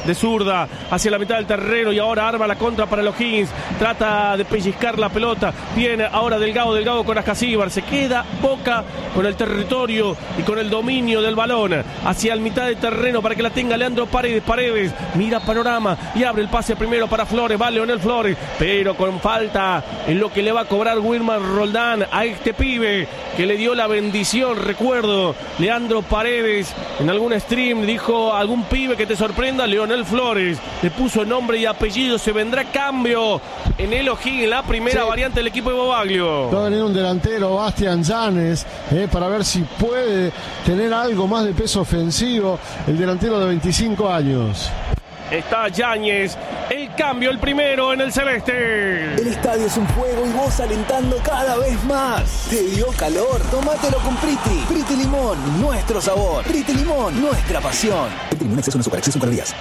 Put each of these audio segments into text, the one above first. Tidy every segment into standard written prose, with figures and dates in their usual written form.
de zurda hacia la mitad del terreno y ahora arma la contra para los O'Higgins. Trata de pellizcar la pelota. Viene ahora Delgado con Ascasíbar. Se queda Boca con el territorio y con el dominio del balón hacia la mitad del terreno para que la tenga Leandro Paredes. Mira panorama y abre el pase primero para Flores. Va Leonel Flores, pero con falta en lo que le va a cobrar Wilmar Roldán a este pibe que le dio la bendición. Recuerdo, Leandro Paredes en algún stream dijo: algún pibe que te sorprenda, Leonel Flores. Le puso nombre y apellido. Se vendrá cambio en el O'Higgins, la primera variante del equipo de Bobaglio. Va a venir un delantero, Bastián Llanes, para ver si puede tener algo más de peso ofensivo, el delantero de 25 años. Está Yáñez, el cambio, el primero en el celeste. El estadio es un fuego y vos alentando cada vez más. ¿Te dio calor? Tómatelo con Priti. Priti Limón, nuestro sabor. Priti Limón, nuestra pasión. Priti Limón, exceso en azúcar, exceso en calorías.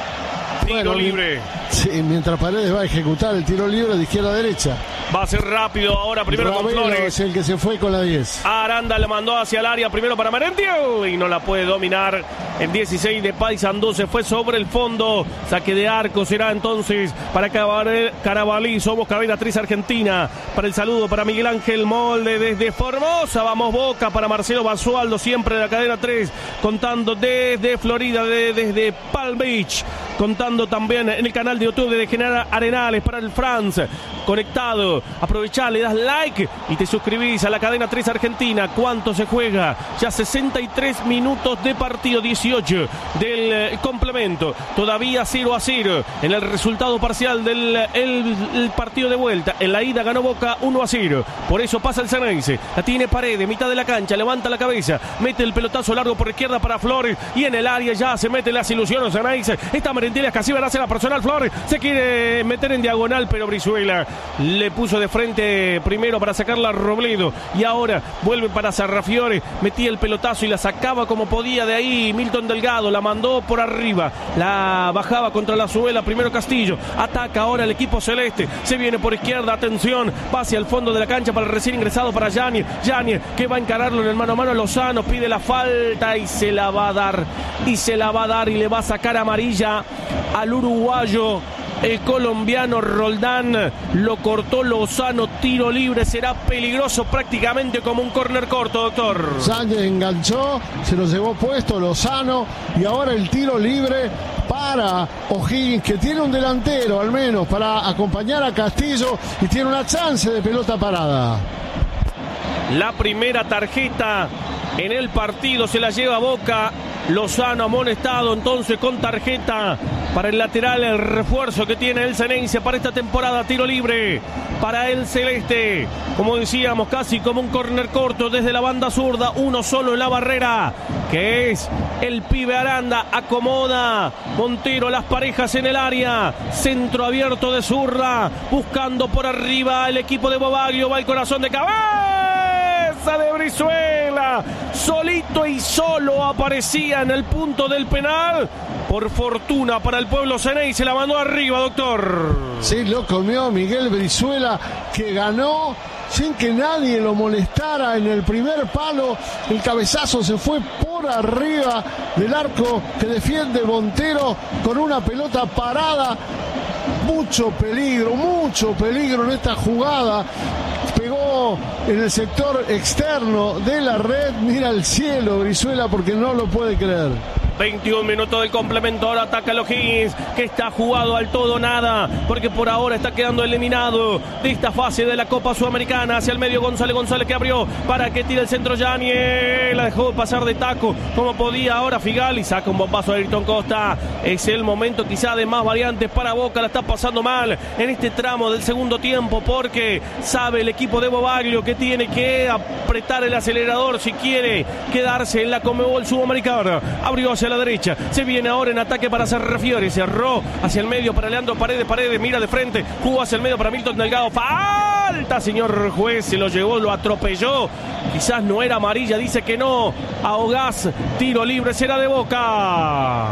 Tiro libre. Sí, mientras Paredes va a ejecutar el tiro libre de izquierda a derecha. Va a ser rápido ahora, primero Ravelo con Flores. es el que se fue con la 10. Aranda le mandó hacia el área, primero para Merentiel y no la puede dominar. El 16 de Paysandú se fue sobre el fondo. Saque de arco será entonces para Carabalí. Somos Cadena 3 Argentina. Para el saludo para Miguel Ángel Molde desde Formosa. Vamos Boca para Marcelo Basualdo, siempre de la Cadena 3. Contando desde Florida, desde Palm Beach. Contando también en el canal de YouTube de General Arenales para el France. Conectado, aprovechá, le das like y te suscribís a la Cadena 3 Argentina. ¿Cuánto se juega? Ya 63 minutos de partido, 18 del complemento. Todavía 0-0 en el resultado parcial del el partido de vuelta. En la ida ganó Boca 1-0. Por eso pasa el Ceneice. La tiene Paredes, mitad de la cancha, levanta la cabeza, mete el pelotazo largo por izquierda para Flores y en el área ya se mete las ilusiones Ceneice. Esta Merentiel Ascasíbar hace la personal. Flores se quiere meter en diagonal, pero Brizuela le puso de frente primero para sacarla a Robledo y ahora vuelve para Sarrafiore. Metía el pelotazo y la sacaba como podía de ahí Milton Delgado, la mandó por arriba, la bajaba contra la suela primero Castillo. Ataca ahora el equipo celeste, se viene por izquierda, atención, va hacia el fondo de la cancha para el recién ingresado para Yáñez que va a encararlo en el mano a mano. Lozano pide la falta y se la va a dar y le va a sacar amarilla al uruguayo. El colombiano Roldán lo cortó Lozano, tiro libre, será peligroso prácticamente como un córner corto, doctor. Sánchez enganchó, se lo llevó puesto Lozano y ahora el tiro libre para O'Higgins, que tiene un delantero al menos para acompañar a Castillo y tiene una chance de pelota parada. La primera tarjeta en el partido se la lleva Boca. Lozano amonestado entonces con tarjeta para el lateral, el refuerzo que tiene el Ceneice para esta temporada. Tiro libre para el celeste, como decíamos, casi como un córner corto desde la banda zurda, uno solo en la barrera, que es el pibe Aranda. Acomoda Montero las parejas en el área, centro abierto de zurda, buscando por arriba el equipo de Bobaglio. Va el corazón de cabeza de Brizuela, solito y solo aparecía en el punto del penal. Por fortuna para el pueblo Ceneice, se la mandó arriba, doctor. Sí, lo comió Miguel Brizuela, que ganó sin que nadie lo molestara en el primer palo. El cabezazo se fue por arriba del arco que defiende Montero con una pelota parada. Mucho peligro en esta jugada. Pegó en el sector externo de la red. Mira al cielo Brizuela porque no lo puede creer. 21 minutos del complemento, ahora ataca el O'Higgins, que está jugado al todo nada, porque por ahora está quedando eliminado de esta fase de la Copa Sudamericana. Hacia el medio González que abrió para que tire el centro Yáñez, la dejó pasar de taco como podía. Ahora Figali saca un bombazo a Ayrton Costa. Es el momento quizá de más variantes para Boca. La está pasando mal en este tramo del segundo tiempo, porque sabe el equipo de Bobaglio que tiene que apretar el acelerador si quiere quedarse en la Conmebol Sudamericana. Abrió hacia la derecha, se viene ahora en ataque para Sarrafiore, cerró hacia el medio para Leandro Paredes, mira de frente, jugó hacia el medio para Milton Delgado. Falta, señor juez, se lo llevó, lo atropelló, quizás no era amarilla, dice que no. Ahogás, tiro libre, será de Boca.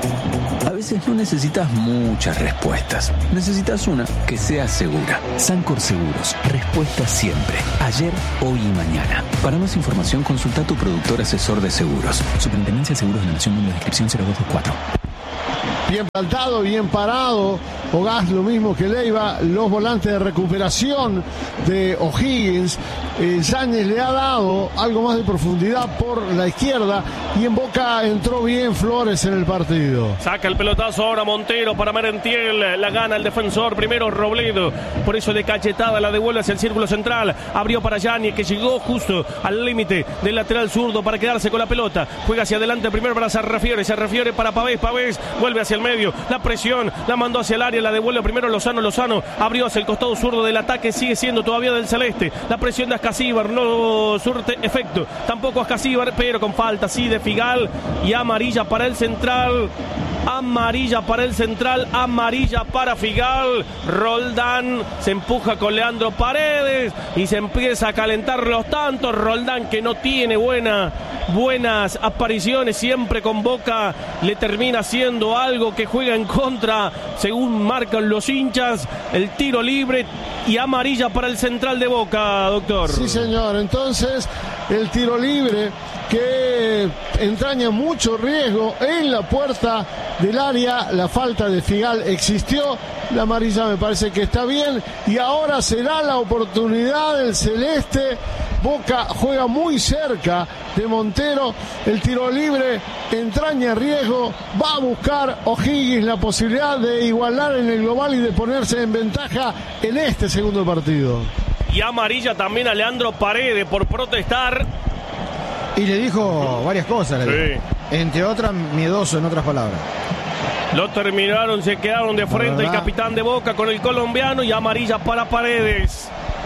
A veces no necesitas muchas respuestas. Necesitas una que sea segura. Sancor Seguros. Respuesta siempre. Ayer, hoy y mañana. Para más información, consulta a tu productor asesor de seguros. Superintendencia de Seguros de la Nación, número de inscripción 0224. Bien plantado, bien parado. Ogás lo mismo que Leiva. Los volantes de recuperación de O'Higgins. Yáñez le ha dado algo más de profundidad por la izquierda. Y en Boca entró bien Flores en el partido. Saca el pelotazo ahora Montero para Merentiel. La gana el defensor. Primero Robledo. Por eso de cachetada la devuelve hacia el círculo central. Abrió para Yáñez, que llegó justo al límite del lateral zurdo para quedarse con la pelota. Juega hacia adelante primero para Sarrafiore. Sarrafiore para Pavés. Pavés vuelve hacia el medio. La presión la mandó hacia el área. La devuelve primero Lozano. Lozano abrió hacia el costado zurdo del ataque. Sigue siendo todavía del celeste. La presión de Ascasíbar no surte efecto. Tampoco Ascasíbar, pero con falta sí de Figal. Y amarilla para el central. Amarilla para el central, amarilla para Figal. Roldán se empuja con Leandro Paredes y se empieza a calentar los tantos. Roldán, que no tiene buenas apariciones, siempre con Boca le termina haciendo algo que juega en contra, según marcan los hinchas. El tiro libre y amarilla para el central de Boca, doctor. Sí, señor. Entonces, el tiro libre que entraña mucho riesgo en la puerta del área. La falta de Figal existió. La amarilla me parece que está bien. Y ahora será la oportunidad del celeste. Boca juega muy cerca de Montero. El tiro libre entraña riesgo. Va a buscar O'Higgins la posibilidad de igualar en el global y de ponerse en ventaja en este segundo partido. Y amarilla también a Leandro Paredes por protestar. Y le dijo varias cosas, sí. Entre otras, miedoso en otras palabras. Lo terminaron, se quedaron de frente el capitán de Boca con el colombiano y amarilla para Paredes.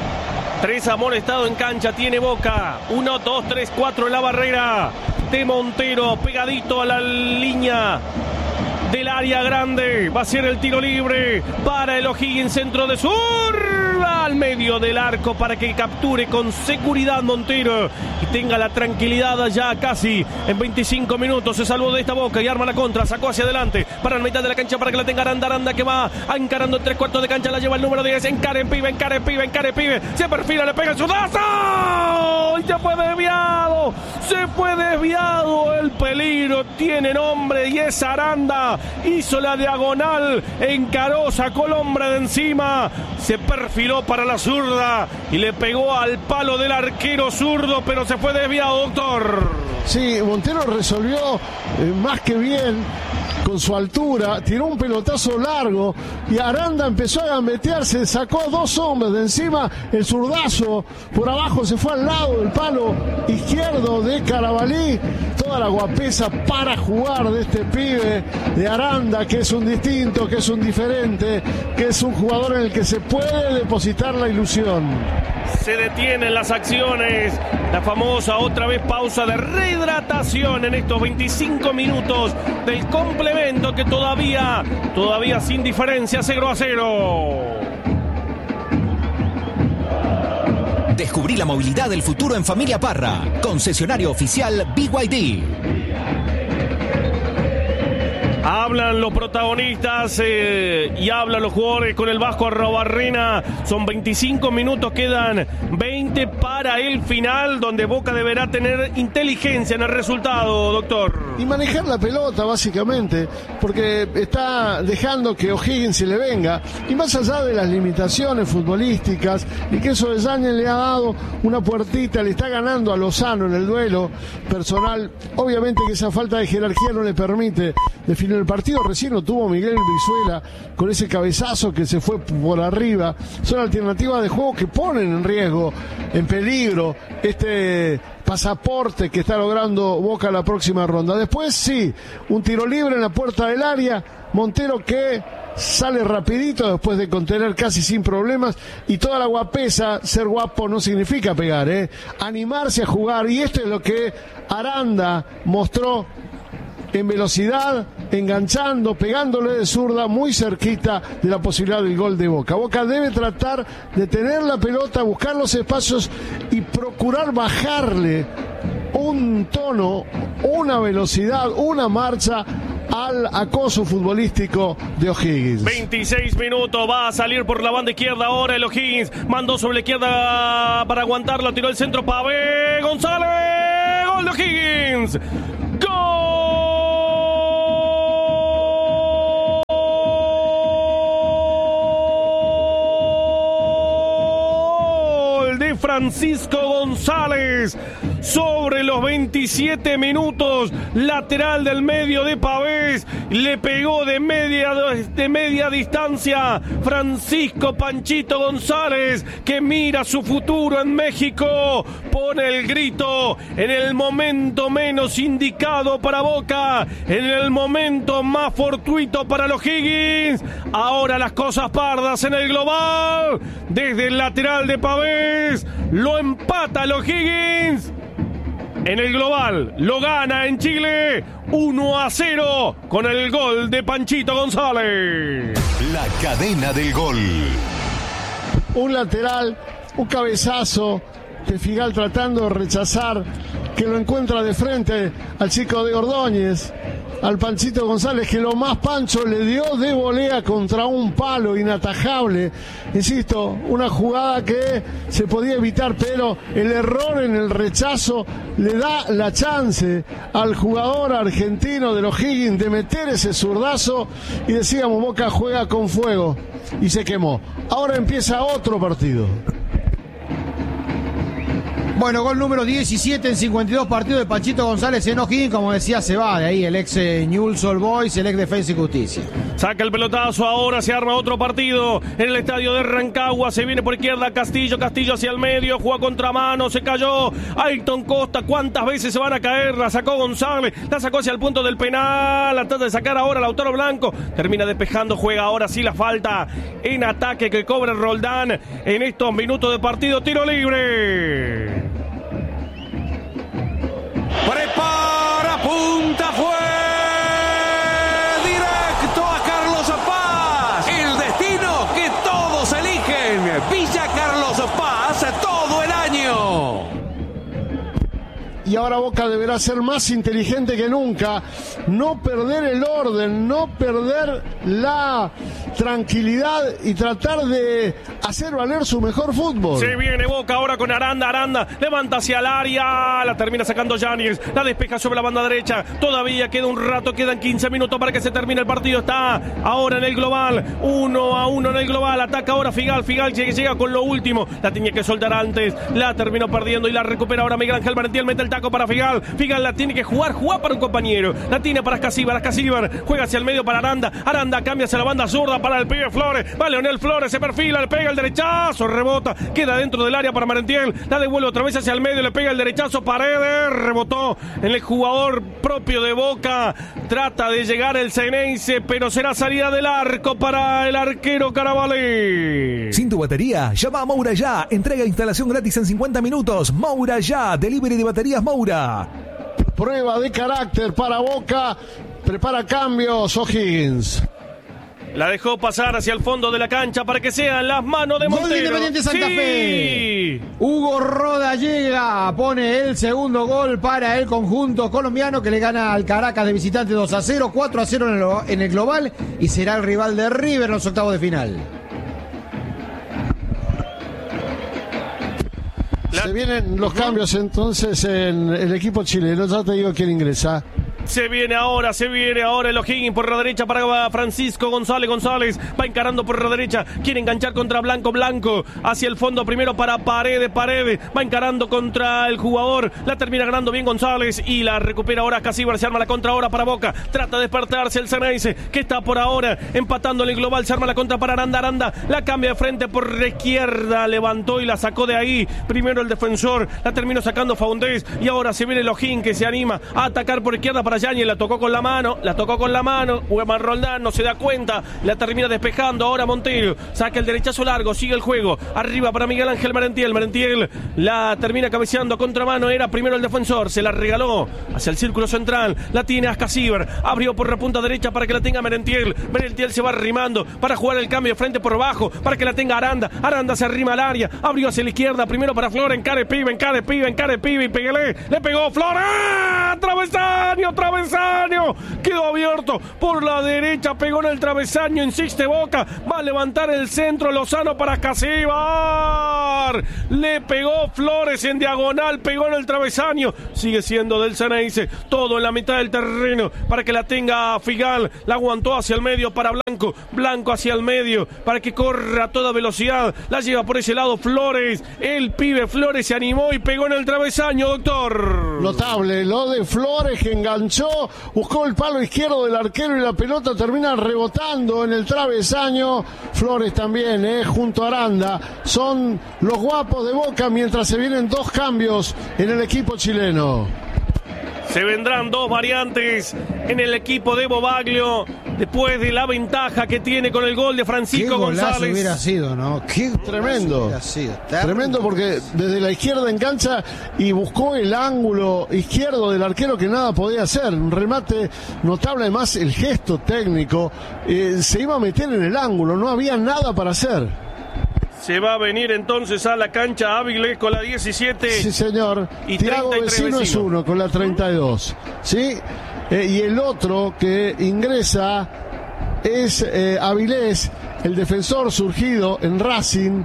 3 amonestados en cancha tiene Boca. 1, 2, 3, 4 en la barrera de Montero, pegadito a la línea del área grande. Va a ser el tiro libre para el O'Higgins, centro de zurda al medio del arco para que capture con seguridad Montero y tenga la tranquilidad allá casi en 25 minutos. Se salvó de esta Boca y arma la contra, sacó hacia adelante para la mitad de la cancha para que la tenga Aranda, que va encarando en 3/4 de cancha, la lleva el número 10, encare pibe, se perfila, le pega el sudazo y se fue desviado, el peligro tiene nombre y es Aranda. Hizo la diagonal, encaró, sacó el hombre de encima, se perfiló para la zurda y le pegó al palo del arquero zurdo, pero se fue desviado, doctor. Sí, Montero resolvió más que bien con su altura, tiró un pelotazo largo y Aranda empezó a gambetearse, sacó a 2 hombres de encima, el zurdazo por abajo se fue al lado del palo izquierdo de Carabalí. Toda la guapesa para jugar de este pibe de Aranda, que es un distinto, que es un diferente, que es un jugador en el que se puede depositar la ilusión. Se detienen las acciones, la famosa otra vez pausa de rehidratación en estos 25 minutos del complemento que todavía sin diferencia, 0-0. Descubrí la movilidad del futuro en Familia Parra, concesionario oficial BYD. Hablan los protagonistas y hablan los jugadores con el Vasco Arrobarrena. Son 25 minutos, quedan 20 para el final, donde Boca deberá tener inteligencia en el resultado, doctor. Y manejar la pelota, básicamente, porque está dejando que O'Higgins se le venga. Y más allá de las limitaciones futbolísticas, y que eso de Yáñez le ha dado una puertita, le está ganando a Lozano en el duelo personal. Obviamente que esa falta de jerarquía no le permite definir el partido. Recién lo tuvo Miguel Brizuela con ese cabezazo que se fue por arriba. Son alternativas de juego que ponen en riesgo, en peligro, este pasaporte que está logrando Boca la próxima ronda. Después sí, un tiro libre en la puerta del área, Montero que sale rapidito después de contener casi sin problemas, y toda la guapesa. Ser guapo no significa pegar, animarse a jugar, y esto es lo que Aranda mostró en velocidad, enganchando, pegándole de zurda muy cerquita de la posibilidad del gol de Boca. Boca debe tratar de tener la pelota, buscar los espacios y procurar bajarle un tono, una velocidad, una marcha al acoso futbolístico de O'Higgins. 26 minutos, va a salir por la banda izquierda ahora el O'Higgins, mandó sobre la izquierda para aguantarlo, tiró el centro, Pavé González, 'Gol de O'Higgins! ¡Gol Francisco González. Sobre los 27 minutos, lateral del medio de Pavés, le pegó de media distancia Francisco Panchito González, que mira su futuro en México, pone el grito en el momento menos indicado para Boca, en el momento más fortuito para los Higgins. Ahora las cosas pardas en el global, desde el lateral de Pavés, lo empata los Higgins. En el global lo gana en Chile 1-0 con el gol de Panchito González. La cadena del gol. Un lateral, un cabezazo de Figal tratando de rechazar, que lo encuentra de frente al chico de Ordóñez, al Panchito González, que lo más pancho le dio de volea contra un palo inatajable. Insisto, una jugada que se podía evitar, pero el error en el rechazo le da la chance al jugador argentino de los Higgins de meter ese zurdazo, y decíamos, Boca juega con fuego y se quemó. Ahora empieza otro partido. Bueno, gol número 17 en 52 partidos de Panchito González en O'Higgins. Como decía, se va de ahí el ex Newell's Old Boys, el ex Defensa y Justicia. Saca el pelotazo, ahora se arma otro partido en el estadio de Rancagua. Se viene por izquierda Castillo hacia el medio, juega contramano, se cayó Ayrton Costa. ¿Cuántas veces se van a caer? La sacó González, la sacó hacia el punto del penal, la trata de sacar ahora Lautaro Blanco, termina despejando, juega ahora sí la falta en ataque que cobra Roldán en estos minutos de partido. Tiro libre. Prepara, punta, fue directo a Carlos Paz. El destino que todos eligen. Villa Carlos Paz todo el año. Y ahora Boca deberá ser más inteligente que nunca, no perder el orden, no perder la tranquilidad y tratar de hacer valer su mejor fútbol. Se viene Boca ahora con Aranda, levanta hacia el área, la termina sacando Yáñez, la despeja sobre la banda derecha, todavía queda un rato, quedan 15 minutos para que se termine el partido. Está ahora en el global, 1-1 en el global, ataca ahora Figal llega con lo último, la tenía que soltar antes, la terminó perdiendo y la recupera ahora Miguel Ángel Merentiel, mete el taco para Figal la tiene que jugar para un compañero, la tiene para Ascasíbar, juega hacia el medio para Aranda cambia hacia la banda zurda para el pibe Flores, va Leonel Flores, se perfila, le pega el derechazo, rebota, queda dentro del área para Merentiel, la devuelve otra vez hacia el medio, le pega el derechazo, Paredes, rebotó en el jugador propio de Boca, trata de llegar el Ceneice, pero será salida del arco para el arquero Carabalí. Sin tu batería, llama a Moura Ya, entrega e instalación gratis en 50 minutos, Moura Ya, delivery de baterías Moura. Prueba de carácter para Boca, prepara cambios O'Higgins. La dejó pasar hacia el fondo de la cancha para que sean las manos de Montero. Gol de Independiente Santa Fe. Hugo Roda llega, pone el segundo gol para el conjunto colombiano que le gana al Caracas de visitante 2-0, 4-0 en el global y será el rival de River en los octavos de final. Se vienen los cambios entonces en el equipo chileno, ya te digo quién ingresa. Se viene ahora el O'Higgins por la derecha para Francisco González, va encarando por la derecha, quiere enganchar contra Blanco, hacia el fondo primero para Paredes, va encarando contra el jugador, la termina ganando bien González y la recupera ahora Casíbar, se arma la contra ahora para Boca, trata de despertarse el Ceneice, que está por ahora empatando en el global, se arma la contra para Aranda, la cambia de frente por la izquierda, levantó y la sacó de ahí, primero el defensor, la terminó sacando Faundés y ahora se viene el O'Higgins que se anima a atacar por izquierda para Yáñez, la tocó con la mano, Hueman Roldán no se da cuenta, la termina despejando ahora Montero, saca el derechazo largo, sigue el juego, arriba para Miguel Ángel Merentiel, la termina cabeceando a contramano, era primero el defensor, se la regaló hacia el círculo central, la tiene Ascasíbar, abrió por la punta derecha para que la tenga Merentiel se va arrimando para jugar el cambio de frente por bajo, para que la tenga Aranda se arrima al área, abrió hacia la izquierda, primero para Flores, encare pibe y pégale, le pegó Flores, travesaño, travesaño. Quedó abierto por la derecha, pegó en el travesaño, insiste Boca, va a levantar el centro Lozano para Casíbar. Le pegó Flores en diagonal, pegó en el travesaño. Sigue siendo del Ceneice, todo en la mitad del terreno para que la tenga Figal. La aguantó hacia el medio para Blanco, Blanco hacia el medio para que corra a toda velocidad. La lleva por ese lado Flores, el pibe Flores se animó y pegó en el travesaño, doctor. Notable lo de Flores, que enganchó, buscó el palo izquierdo del arquero y la pelota termina rebotando en el travesaño. Flores también, junto a Aranda, son los guapos de Boca mientras se vienen dos cambios en el equipo chileno. Se vendrán dos variantes en el equipo de Bobaglio después de la ventaja que tiene con el gol de Francisco González. Hubiera sido, ¿no? Qué tremendo. Tremendo, porque desde la izquierda engancha y buscó el ángulo izquierdo del arquero que nada podía hacer. Un remate notable, además el gesto técnico. Se iba a meter en el ángulo, no había nada para hacer. Se va a venir entonces a la cancha Áviles con la 17. Sí, señor. Y Thiago Vecino es uno con la 32. ¿Sí? Y el otro que ingresa es Avilés, el defensor surgido en Racing,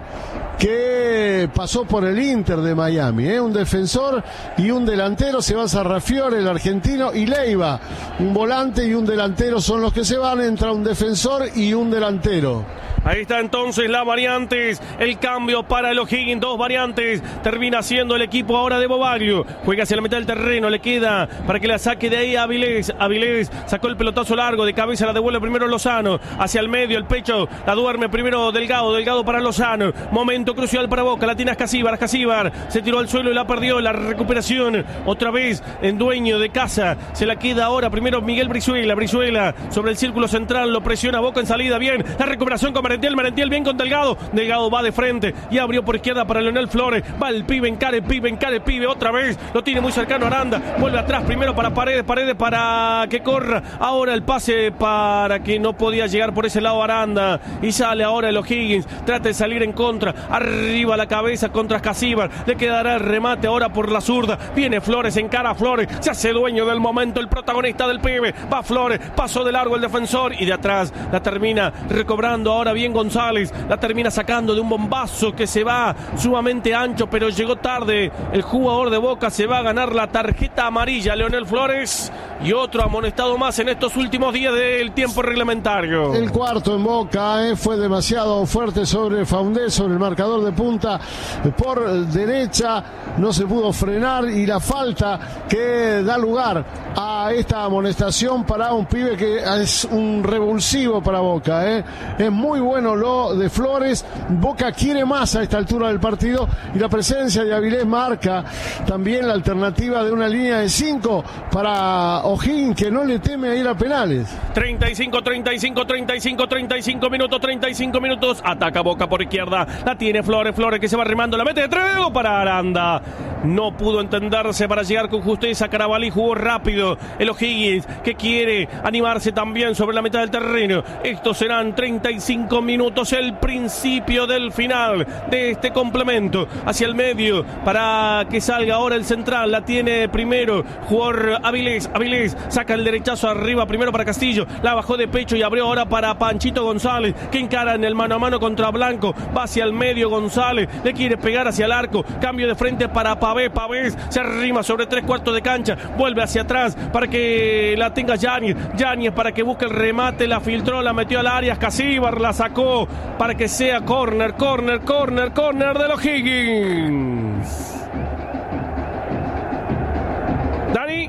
que pasó por el Inter de Miami. Un defensor y un delantero. Se va Sarrafiore, el argentino, y Leiva. Un volante y un delantero son los que se van. Entra un defensor y un delantero. Ahí está entonces las variantes, el cambio para el O'Higgins, dos variantes, termina siendo el equipo ahora de Bobaglio, juega hacia la mitad del terreno, le queda para que la saque de ahí a Avilés. Avilés sacó el pelotazo largo, de cabeza la devuelve primero Lozano, hacia el medio, el pecho, la duerme primero Delgado, Delgado para Lozano, momento crucial para Boca, la tiene Ascasíbar, Ascasíbar se tiró al suelo y la perdió, la recuperación, otra vez en dueño de casa, se la queda ahora primero Miguel Brizuela, Brizuela sobre el círculo central, lo presiona Boca en salida, bien, la recuperación con Merentiel bien con Delgado, Delgado va de frente y abrió por izquierda para Leonel Flores, va el pibe, encara el pibe, otra vez, lo tiene muy cercano Aranda, vuelve atrás primero para Paredes para que corra, ahora el pase para que no podía llegar por ese lado Aranda, y sale ahora el O'Higgins, trata de salir en contra, arriba la cabeza contra Casíbar, le quedará el remate ahora por la zurda, viene Flores, encara a Flores, se hace dueño del momento, el protagonista del pibe, va Flores, pasó de largo el defensor y de atrás la termina recobrando ahora bien González, la termina sacando de un bombazo que se va sumamente ancho, pero llegó tarde el jugador de Boca, se va a ganar la tarjeta amarilla Leonel Flores y otro amonestado más en estos últimos días del tiempo reglamentario. El cuarto en Boca fue demasiado fuerte sobre Faundé, sobre el marcador de punta por derecha, no se pudo frenar y la falta que da lugar a esta amonestación para un pibe que es un revulsivo para Boca. Es muy bueno lo de Flores, Boca quiere más a esta altura del partido y la presencia de Avilés marca también la alternativa de una línea de 5 para O'Higgins, que no le teme a ir a penales. 35 minutos, ataca Boca por izquierda, la tiene Flores que se va remando, la mete de trego para Aranda, no pudo entenderse para llegar con justeza, Carabalí jugó rápido, el O'Higgins que quiere animarse también sobre la mitad del terreno, estos serán 35 minutos, el principio del final de este complemento, hacia el medio para que salga ahora el central, la tiene primero jugador Avilés, saca el derechazo arriba primero para Castillo, la bajó de pecho y abrió ahora para Panchito González, que encara en el mano a mano contra Blanco, va hacia el medio González, le quiere pegar hacia el arco, cambio de frente para Pavés, se arrima sobre 3/4 de cancha, vuelve hacia atrás para que la tenga Yáñez para que busque el remate, la filtró, la metió al área, Casíbar la sacó para que sea córner de los O'Higgins. Dani.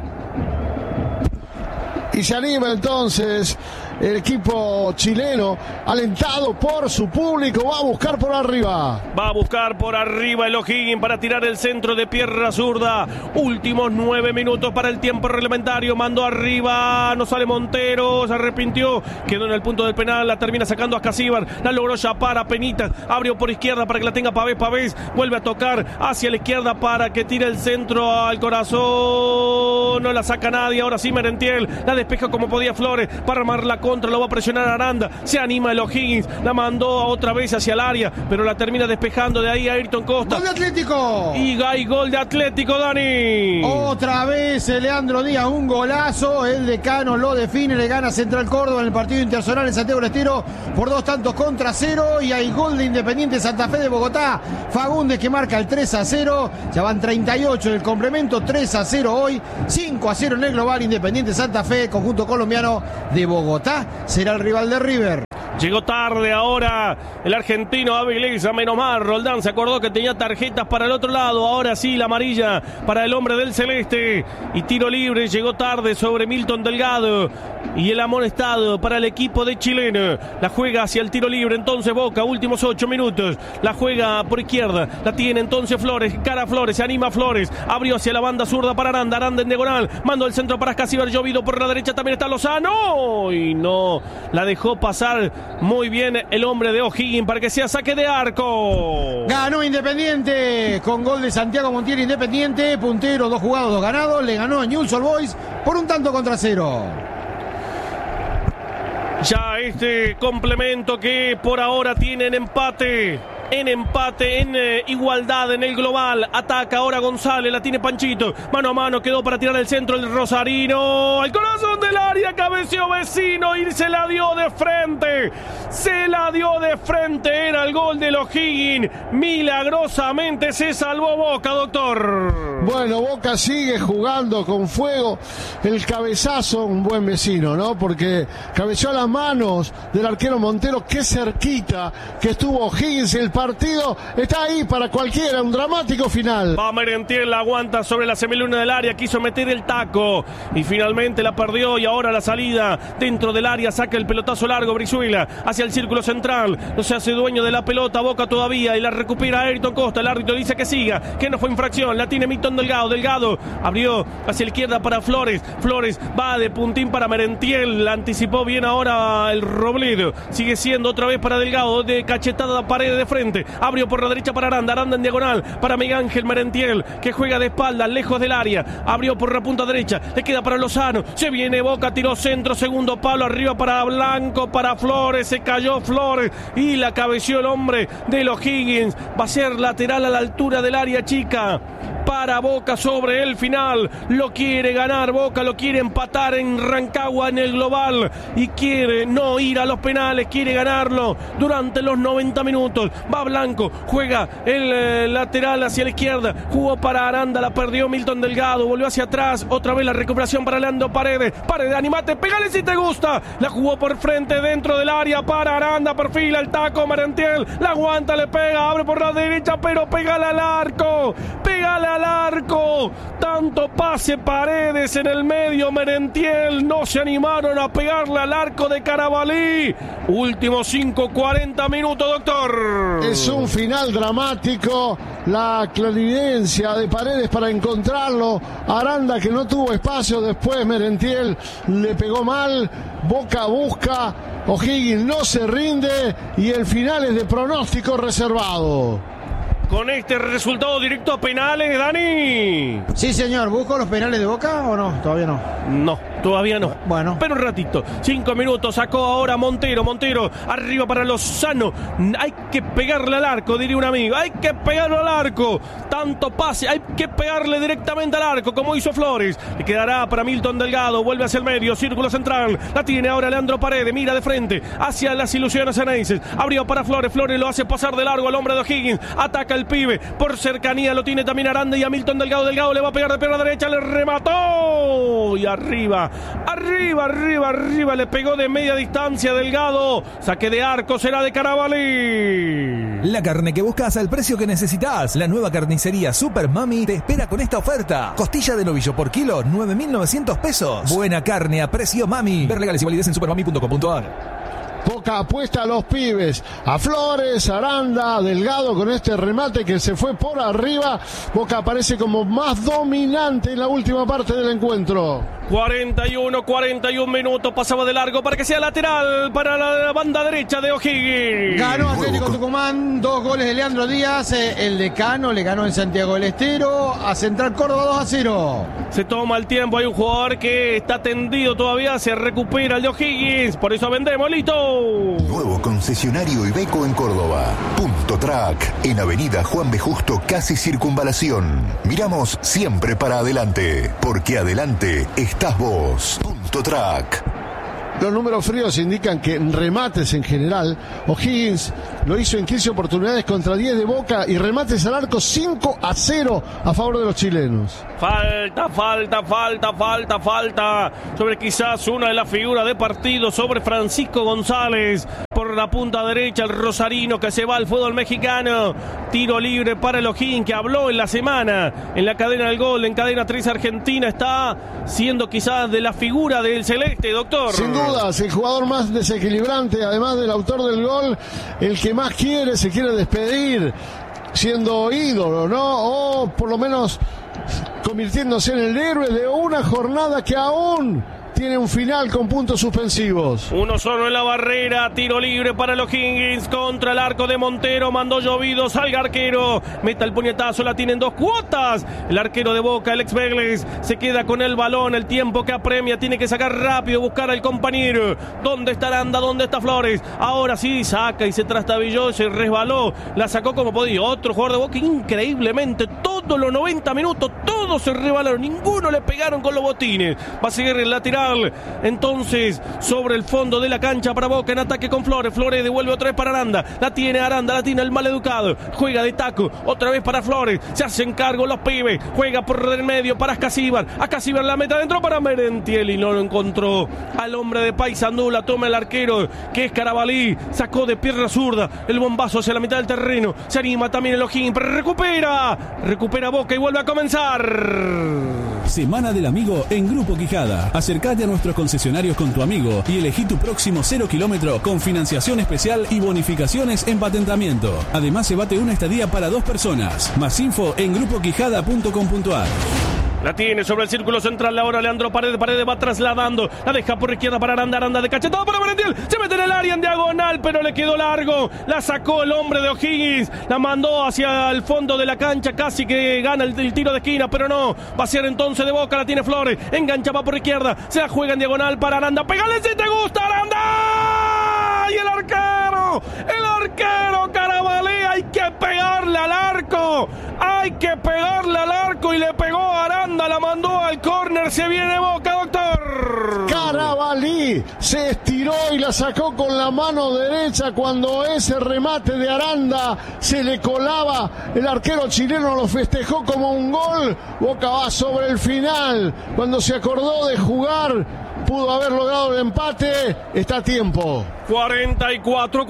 Y se anima entonces el equipo chileno, alentado por su público, va a buscar por arriba. El O'Higgins para tirar el centro de pierna zurda. Últimos 9 minutos para el tiempo reglamentario. Mandó arriba, no sale Montero, se arrepintió, quedó en el punto del penal, la termina sacando a Casíbar, la logró chapar a Penitas, abrió por izquierda para que la tenga Pavés, vuelve a tocar hacia la izquierda para que tire el centro al corazón Delgado, no la saca nadie. Ahora sí Merentiel la despeja como podía Flores para armar la contra. Lo va a presionar Aranda. Se anima el O'Higgins. La mandó otra vez hacia el área, pero la termina despejando de ahí a Ayrton Costa. ¡Gol de Atlético! Y hay gol de Atlético, Dani. Otra vez Leandro Díaz, un golazo. El Decano lo define, le gana Central Córdoba en el partido internacional en Santiago del Estero por 2-0. Y hay gol de Independiente Santa Fe de Bogotá. Fagundes que marca el 3-0. Ya van 38 en el complemento, 3-0 hoy, 5-0 en el global. Independiente Santa Fe, conjunto colombiano de Bogotá, será el rival de River. Llegó tarde ahora el argentino Avilesa, menos mal. Roldán se acordó que tenía tarjetas para el otro lado. Ahora sí, la amarilla para el hombre del celeste. Y tiro libre, llegó tarde sobre Milton Delgado. Y el amonestado para el equipo de Chileno. La juega hacia el tiro libre, entonces Boca, últimos 8 minutos. La juega por izquierda, la tiene entonces Flores. Cara a Flores, se anima Flores. Abrió hacia la banda zurda para Aranda. Aranda en diagonal, mandó el centro para Escasíbar. Llovido por la derecha, también está Lozano. Y no, la dejó pasar muy bien el hombre de O'Higgins para que sea saque de arco. Ganó Independiente con gol de Santiago Montiel. Independiente, puntero, 2 jugados, 2 ganados. Le ganó a Newell's Old Boys por 1-0. Ya este complemento que por ahora tienen empate, en igualdad en el global. Ataca ahora González, la tiene Panchito. Mano a mano, quedó para tirar el centro el rosarino. Al corazón del área, cabeció Vecino y se la dio de frente. Era el gol de O'Higgins. Milagrosamente se salvó Boca, doctor. Bueno, Boca sigue jugando con fuego. El cabezazo, un buen Vecino, ¿no? Porque cabeció a las manos del arquero Montero. Qué cerquita que estuvo O'Higgins. El partido está ahí para cualquiera, un dramático final. Va Merentiel, la aguanta sobre la semiluna del área, quiso meter el taco y finalmente la perdió. Y ahora la salida dentro del área, saca el pelotazo largo Brizuela hacia el círculo central, no se hace dueño de la pelota Boca todavía y la recupera Ayrton Costa. El árbitro dice que siga, que no fue infracción. La tiene Milton Delgado abrió hacia la izquierda para Flores va de puntín para Merentiel, la anticipó bien ahora el Robledo, sigue siendo otra vez para Delgado, de cachetada a pared de frente, abrió por la derecha para Aranda en diagonal para Miguel Ángel Merentiel, que juega de espaldas lejos del área, abrió por la punta derecha, le queda para Lozano, se viene Boca, tiró centro, segundo palo, arriba para Blanco, para Flores, se cayó Flores y la cabeció el hombre de los O'Higgins. Va a ser lateral a la altura del área chica para Boca sobre el final. Lo quiere ganar Boca, lo quiere empatar en Rancagua en el global y quiere no ir a los penales, quiere ganarlo durante los 90 minutos. Va Blanco, juega el lateral hacia la izquierda, jugó para Aranda, la perdió Milton Delgado, volvió hacia atrás, otra vez la recuperación para Leandro Paredes, animate, pégale si te gusta, la jugó por frente dentro del área para Aranda, perfila el taco Merentiel, la aguanta, le pega, abre por la derecha, pero pégale al arco, tanto pase Paredes en el medio, Merentiel no se animaron a pegarle al arco de Carabalí. Últimos 40 minutos, doctor. Es un final dramático, la clarividencia de Paredes para encontrarlo, Aranda que no tuvo espacio, después Merentiel le pegó mal, Boca busca, O'Higgins no se rinde y el final es de pronóstico reservado. Con este resultado directo a penales, Dani. Sí, señor. ¿Busco los penales de Boca o no? Todavía no. No, todavía no. Bueno. Pero un ratito. 5 minutos. Sacó ahora Montero. Arriba para Lozano. Hay que pegarle al arco, diría un amigo. Hay que pegarle al arco. Tanto pase. Hay que pegarle directamente al arco, como hizo Flores. Le quedará para Milton Delgado. Vuelve hacia el medio. Círculo central. La tiene ahora Leandro Paredes. Mira de frente hacia las ilusiones ceneices. Abrió para Flores. Flores lo hace pasar de largo al hombre de O'Higgins. Ataca el pibe. Por cercanía lo tiene también Aranda y a Milton Delgado. Delgado le va a pegar de pierna derecha. Le remató. Y arriba. Le pegó de media distancia Delgado. Saque de arco será de Carabalí. La carne que buscas al precio que necesitas. La nueva carnicería Super Mami te espera con esta oferta. Costilla de novillo por kilo, 9.900 pesos. Buena carne a precio Mami. Ver legales y validez en supermami.com.ar. Boca apuesta a los pibes, a Flores, Aranda, Delgado con este remate que se fue por arriba. Boca aparece como más dominante en la última parte del encuentro. 41 minutos, pasaba de largo para que sea lateral para la banda derecha de O'Higgins. Ganó Atlético Tucumán, 2 goles de Leandro Díaz, el decano le ganó en Santiago del Estero a Central Córdoba 2-0. Se toma el tiempo, hay un jugador que está tendido todavía, se recupera el de O'Higgins, por eso vendemos, listo. Nuevo concesionario Iveco en Córdoba. Punto Track, en Avenida Juan B. Justo, casi Circunvalación. Miramos siempre para adelante, porque adelante estás vos. Punto Track. Los números fríos indican que en remates en general, O'Higgins lo hizo en 15 oportunidades contra 10 de Boca y remates al arco 5-0 a favor de los chilenos. Falta sobre quizás una de las figuras de partido, sobre Francisco González. Por la punta derecha, el rosarino que se va al fútbol mexicano. Tiro libre para el O'Higgins, que habló en la semana en la cadena del gol, en cadena 3 Argentina. Está siendo quizás de la figura del celeste, doctor. Sin dudas, el jugador más desequilibrante, además del autor del gol, el que más se quiere despedir, siendo ídolo, ¿no? O por lo menos convirtiéndose en el héroe de una jornada que aún tiene un final con puntos suspensivos. Uno solo en la barrera, tiro libre para los O'Higgins contra el arco de Montero, mandó llovido, salga arquero, meta el puñetazo, la tienen 2 cuotas. El arquero de Boca, el ex Vélez, se queda con el balón, el tiempo que apremia, tiene que sacar rápido, buscar al compañero. ¿Dónde está Aranda? ¿Dónde está Flores? Ahora sí, saca y se trastabilló, se resbaló, la sacó como podía. Otro jugador de Boca, increíblemente, todos los 90 minutos, todos se resbalaron, ninguno le pegaron con los botines. Va a seguir el lateral. Entonces, sobre el fondo de la cancha para Boca en ataque con Flores. Flores devuelve otra vez para Aranda. La tiene Aranda, la tiene el maleducado. Juega de taco, otra vez para Flores. Se hacen cargo los pibes. Juega por el medio para Ascasíbar. Ascasíbar la meta adentro para Merentiel y no lo encontró. Al hombre de Paysandú la toma el arquero, que es Carabalí. Sacó de pierna zurda el bombazo hacia la mitad del terreno. Se anima también el O'Higgins, pero recupera Boca y vuelve a comenzar. Semana del Amigo en Grupo Quijada. Acercate a nuestros concesionarios con tu amigo y elegí tu próximo 0 kilómetro con financiación especial y bonificaciones en patentamiento. Además, se bate una estadía para 2 personas. Más info en grupoquijada.com.ar. La tiene sobre el círculo central ahora Leandro Paredes va trasladando, la deja por izquierda para Aranda de cachetado para Merentiel, se mete en el área en diagonal, pero le quedó largo, la sacó el hombre de O'Higgins, la mandó hacia el fondo de la cancha, casi que gana el tiro de esquina, pero no, va a ser entonces de Boca, la tiene Flores, engancha, va por izquierda, se la juega en diagonal para Aranda, pégale si te gusta Aranda, y el arquero Carabalí, hay que pegarle al arco, y le pegó a Aranda, la mandó al córner, se viene Boca, doctor. Carabalí se estiró y la sacó con la mano derecha cuando ese remate de Aranda se le colaba. El arquero chileno lo festejó como un gol. Boca va sobre el final. Cuando se acordó de jugar, pudo haber logrado el empate. Está a tiempo. 44,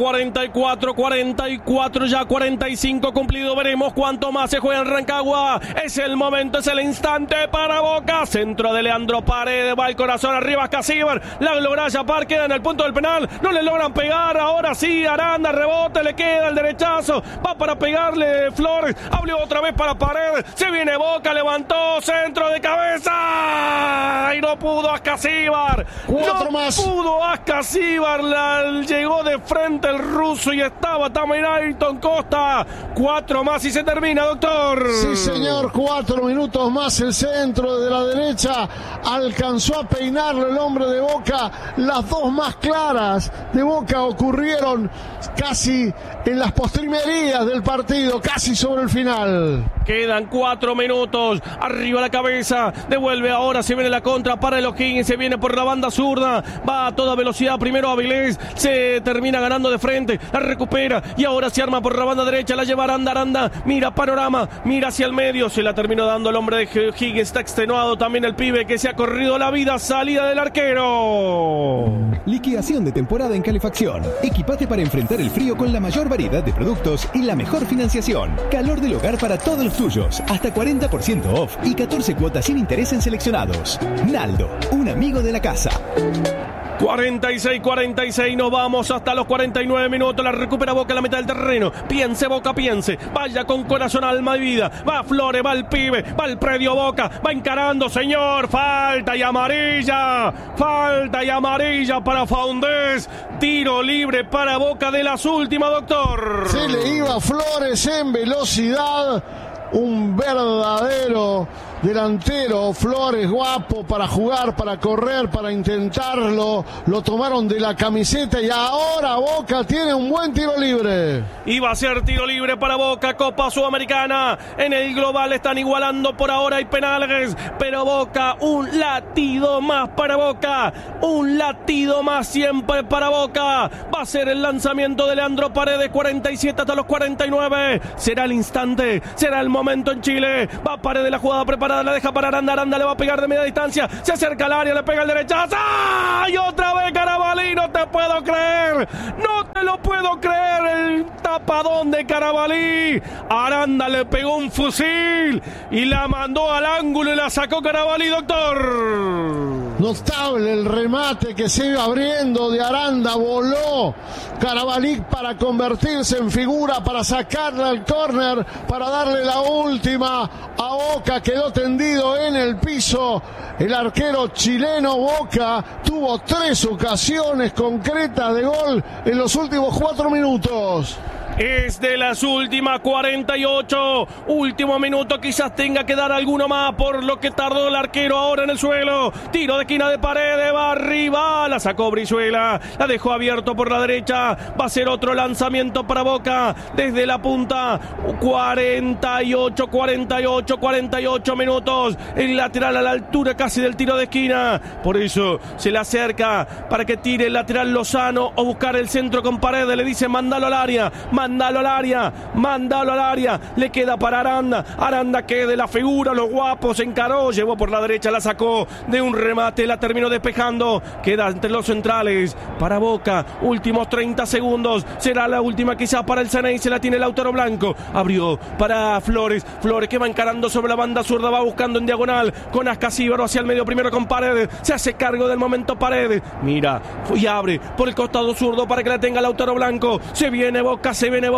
ya 45 cumplido. Veremos cuánto más se juega en Rancagua. Es el momento, es el instante para Boca. Centro de Leandro Paredes, va el corazón arriba Ascasíbar. La logra Yapar, queda en el punto del penal. No le logran pegar. Ahora sí, Aranda rebote, le queda el derechazo. Va para pegarle Flores. Abrió otra vez para Paredes. Se viene Boca, levantó, centro de cabeza. Y no pudo Ascasíbar. Pudo Ascasíbar. Llegó de frente el ruso y estaba también Ayrton Costa. 4 más y se termina, doctor. Sí, señor, 4 minutos más. El centro de la derecha alcanzó a peinarlo el hombre de Boca. Las 2 más claras de Boca ocurrieron casi en las postrimerías del partido, casi sobre el final. Quedan 4 minutos. Arriba la cabeza. Devuelve ahora. Se viene la contra para el O'Higgins. Se viene por la banda zurda. Va a toda velocidad. Primero Avilés. Se termina ganando de frente. La recupera. Y ahora se arma por la banda derecha. La lleva Aranda. Mira panorama. Mira hacia el medio. Se la terminó dando el hombre de O'Higgins. Está extenuado también el pibe que se ha corrido la vida. Salida del arquero. Liquidación de temporada en calefacción. Equipate para enfrentar el frío con la mayor variedad de productos y la mejor financiación. Calor del hogar para todos los tuyos. Hasta 40% off y 14 cuotas sin interés en seleccionados. Naldo, un amigo de la casa. 46, nos vamos hasta los 49 minutos, la recupera Boca en la mitad del terreno, piense Boca, vaya con corazón, alma y vida, va Flores, va el pibe, va el predio Boca, va encarando, señor, falta y amarilla para Faundés, tiro libre para Boca de las últimas, doctor. Se le iba Flores en velocidad, un verdadero delantero, Flores, guapo para jugar, para correr, para intentarlo. Lo tomaron de la camiseta y ahora Boca tiene un buen tiro libre. Iba a ser tiro libre para Boca, Copa Sudamericana. En el global están igualando por ahora, hay penales, pero Boca, un latido más para Boca, un latido más siempre para Boca. Va a ser el lanzamiento de Leandro Paredes, 47 hasta los 49. Será el instante, será el momento en Chile. Va Paredes, la jugada preparada, la deja para Aranda, Aranda le va a pegar de media distancia, se acerca al área, le pega el derechazo. ¡Ay! Otra vez Carabalí, no te puedo creer, no te lo puedo creer, el tapadón de Carabalí. Aranda le pegó un fusil y la mandó al ángulo y la sacó Carabalí, doctor. Notable el remate que se iba abriendo de Aranda, voló Carabalí para convertirse en figura, para sacarla al córner, para darle la última a Boca. Quedó tendido en el piso el arquero chileno. Boca tuvo 3 ocasiones concretas de gol en los últimos 4 minutos. Es de las últimas 48, último minuto, quizás tenga que dar alguno más por lo que tardó el arquero ahora en el suelo. Tiro de esquina de Paredes, va arriba, la sacó Brizuela, la dejó abierto por la derecha, va a ser otro lanzamiento para Boca desde la punta. 48 minutos, el lateral a la altura casi del tiro de esquina, por eso se le acerca para que tire el lateral Lozano o buscar el centro con Paredes, le dice mándalo al área, le queda para Aranda que de la figura, los guapos, encaró, llevó por la derecha, la sacó de un remate, la terminó despejando, queda entre los centrales para Boca, últimos 30 segundos, será la última quizás para el Ceney, se la tiene Lautaro Blanco, abrió para Flores que va encarando sobre la banda zurda, va buscando en diagonal con Ascasíbaro hacia el medio, primero con Paredes, se hace cargo del momento Paredes, mira, y abre por el costado zurdo para que la tenga Lautaro Blanco, se viene Boca,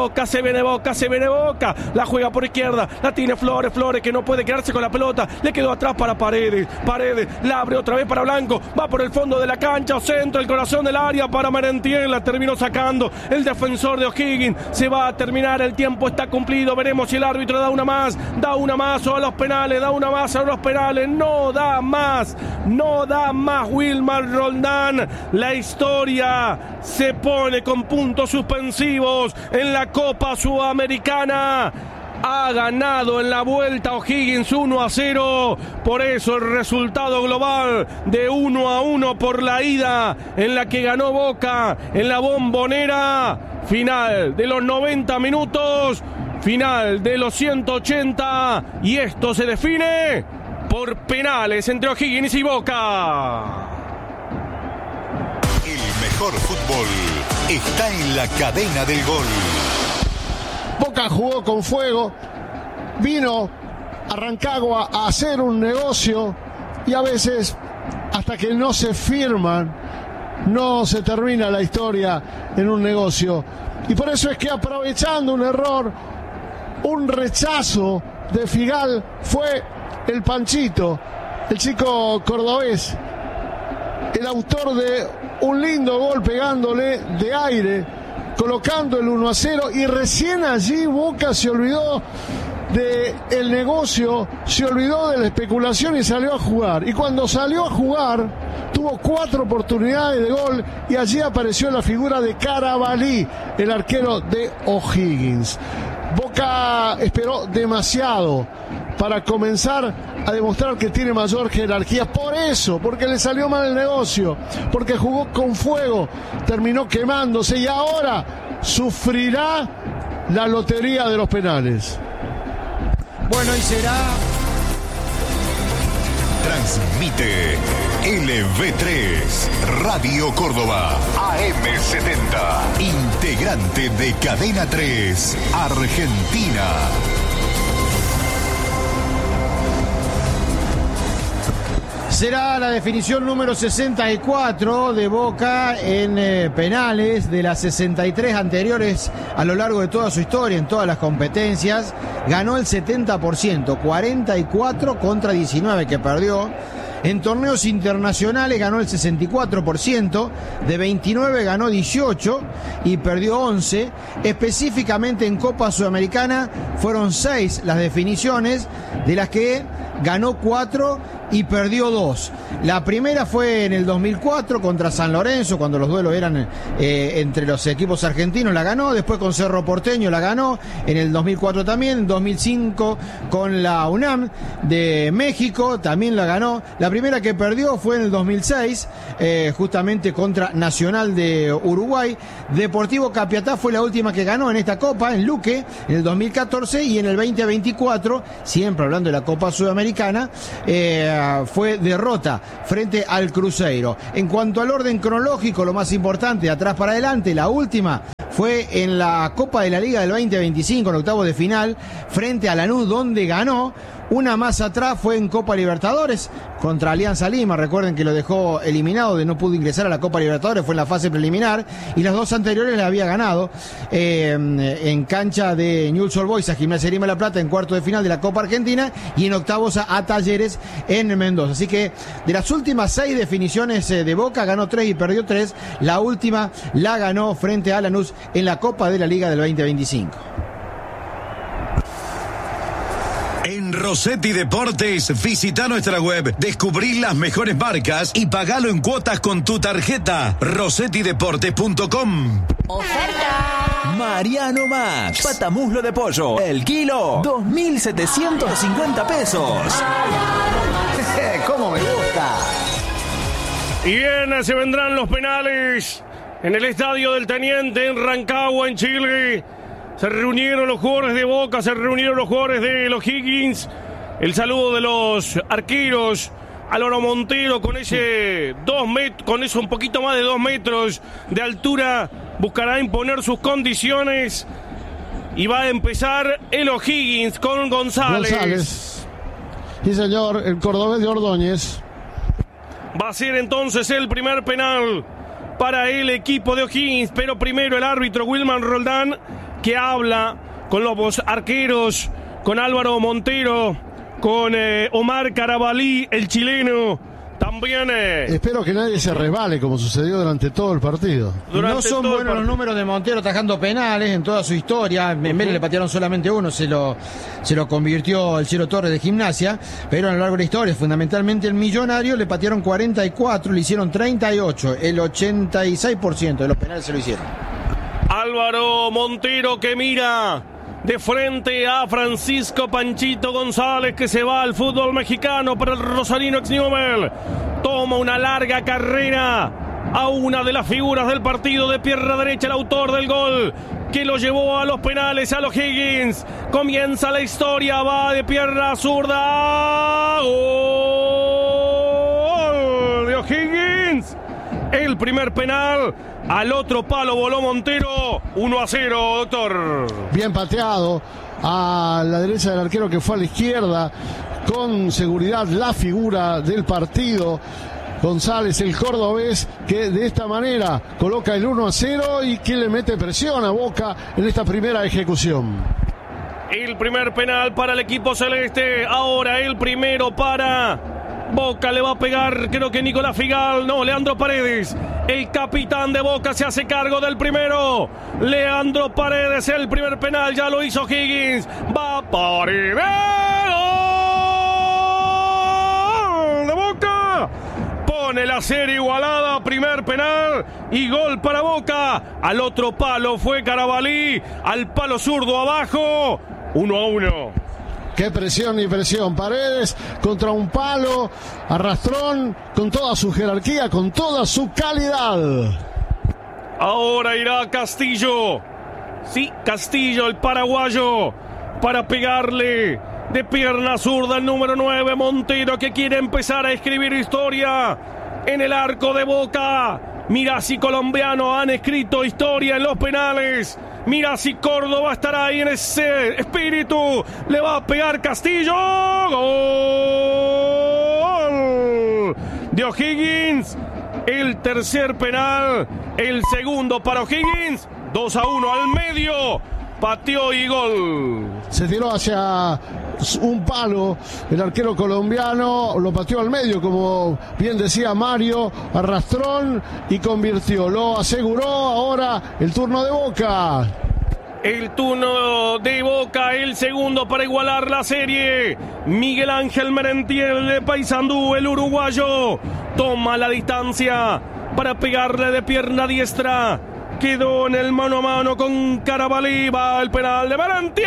la juega por izquierda, la tiene Flores que no puede quedarse con la pelota, le quedó atrás para Paredes, la abre otra vez para Blanco, va por el fondo de la cancha, o centro, el corazón del área para Merentiel, la terminó sacando el defensor de O'Higgins, se va a terminar, el tiempo está cumplido, veremos si el árbitro da una más o a los penales, no da más, Wilmar Roldán, la historia se pone con puntos suspensivos en la Copa Sudamericana. Ha ganado en la vuelta O'Higgins 1-0, por eso el resultado global de 1-1 por la ida en la que ganó Boca en la Bombonera. Final de los 90 minutos, final de los 180 y esto se define por penales entre O'Higgins y Boca. El mejor fútbol está en la cadena del gol. Boca jugó con fuego, vino a Rancagua a hacer un negocio y a veces hasta que no se firman no se termina la historia en un negocio. Y por eso es que aprovechando un error, un rechazo de Figal, fue el Panchito, el chico cordobés, el autor de un lindo gol pegándole de aire, colocando el 1-0, y recién allí Boca se olvidó del negocio, se olvidó de la especulación y salió a jugar. Y cuando salió a jugar tuvo 4 oportunidades de gol y allí apareció la figura de Carabalí, el arquero de O'Higgins. Boca esperó demasiado para comenzar a demostrar que tiene mayor jerarquía. Por eso, porque le salió mal el negocio, porque jugó con fuego, terminó quemándose y ahora sufrirá la lotería de los penales. Bueno, y será... Transmite LV3 Radio Córdoba AM70, integrante de Cadena 3 Argentina. Será la definición número 64 de Boca en penales de las 63 anteriores a lo largo de toda su historia, en todas las competencias. Ganó el 70%, 44 contra 19 que perdió. En torneos internacionales ganó el 64%, de 29 ganó 18 y perdió 11. Específicamente en Copa Sudamericana fueron 6 las definiciones, de las que ganó 4 y perdió 2. La primera fue en el 2004 contra San Lorenzo, cuando los duelos eran entre los equipos argentinos, la ganó. Después con Cerro Porteño la ganó, en el 2004 también. En 2005 con la UNAM de México también la ganó. La primera que perdió fue en el 2006, justamente contra Nacional de Uruguay. Deportivo Capiatá fue la última que ganó en esta Copa, en Luque, en el 2014. Y en el 2024, siempre hablando de la Copa Sudamericana, fue derrota frente al Cruzeiro. En cuanto al orden cronológico, lo más importante, de atrás para adelante, la última fue en la Copa de la Liga del 2025, en octavos de final, frente a Lanús, donde ganó. Una más atrás fue en Copa Libertadores contra Alianza Lima. Recuerden que lo dejó eliminado, no pudo ingresar a la Copa Libertadores, fue en la fase preliminar. Y las dos anteriores la había ganado en cancha de Newell's Old Boys a Gimnasia Grima de La Plata en cuarto de final de la Copa Argentina, y en octavos a Talleres en Mendoza. Así que de las últimas 6 definiciones de Boca, ganó 3 y perdió 3. La última la ganó frente a Lanús en la Copa de la Liga del 2025. En Rossetti Deportes, visita nuestra web, descubrí las mejores marcas y pagalo en cuotas con tu tarjeta. rossettideportes.com. ¡Oferta! Mariano Max. Patamuslo de pollo. El kilo, 2.750 pesos. ¡Cómo me gusta! Y bien, se vendrán los penales en el Estadio del Teniente, en Rancagua, en Chile. Se reunieron los jugadores de Boca, se reunieron los jugadores de los Higgins. El saludo de los arqueros. Álvaro Montero con ese 2 metros, con eso un poquito más de 2 metros de altura, buscará imponer sus condiciones. Y va a empezar el O'Higgins con González. Sí, señor, el cordobés de Ordóñez. Va a ser entonces el primer penal para el equipo de O'Higgins, pero primero el árbitro Wilman Roldán, que habla con los arqueros, con Álvaro Montero, con Omar Carabalí, el chileno. También espero que nadie se resbale como sucedió durante todo el partido. No son buenos los números de Montero atajando penales en toda su historia. En Vélez le patearon solamente uno, se lo convirtió el Cielo Torres de Gimnasia, pero a lo largo de la historia, fundamentalmente el Millonario, le patearon 44, le hicieron 38, el 86% de los penales se lo hicieron. Álvaro Montero, que mira de frente a Francisco Panchito González, que se va al fútbol mexicano para el Rosarino ex Newell. Toma una larga carrera a una de las figuras del partido, de pierna derecha, el autor del gol que lo llevó a los penales, a los Higgins. Comienza la historia, va de pierna zurda. ¡Gol de O'Higgins! El primer penal. Al otro palo voló Montero. 1-0, doctor. Bien pateado a la derecha del arquero, que fue a la izquierda. Con seguridad la figura del partido, González, el cordobés, que de esta manera coloca el 1-0 y que le mete presión a Boca en esta primera ejecución. El primer penal para el equipo celeste. Ahora el primero para Boca. Le va a pegar, creo que Nicolás Figal. No, Leandro Paredes. El capitán de Boca se hace cargo del primero. Leandro Paredes, el primer penal. Ya lo hizo Higgins. Va Paredes. ¡Gol de Boca! Pone la serie igualada. Primer penal y gol para Boca. Al otro palo fue Carabalí. Al palo zurdo abajo. 1-1. Qué presión y presión. Paredes contra un palo, arrastrón, con toda su jerarquía, con toda su calidad. Ahora irá Castillo. Sí, Castillo, el paraguayo, para pegarle de pierna zurda el número 9, Montero, que quiere empezar a escribir historia en el arco de Boca. Mira si colombianos han escrito historia en los penales. Mira si Córdoba estará ahí en ese espíritu. Le va a pegar Castillo. ¡Gol! de O'Higgins. El tercer penal, el segundo para O'Higgins. 2-1 al medio. Pateó y gol. Se tiró hacia un palo el arquero colombiano, lo pateó al medio, como bien decía Mario, arrastrón y convirtió. Lo aseguró. Ahora el turno de Boca. El turno de Boca, el segundo para igualar la serie. Miguel Ángel Merentiel de Paysandú, el uruguayo, toma la distancia para pegarle de pierna diestra. Quedó en el mano a mano con Carabalí. Va el penal de Merentiel.